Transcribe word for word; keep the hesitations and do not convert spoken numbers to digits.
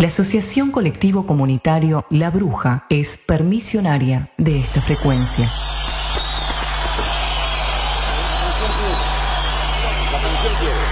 La Asociación Colectivo Comunitario La Bruja es permisionaria de esta frecuencia. La función quiere.